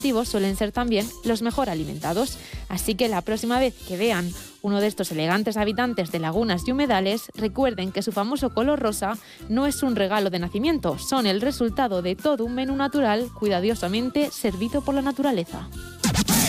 activos suelen ser también los mejor alimentados. Así que la próxima vez que vean uno de estos elegantes habitantes de lagunas y humedales, recuerden que su famoso color rosa no es un regalo de nacimiento, son el resultado de todo un menú natural cuidadosamente servido por la naturaleza.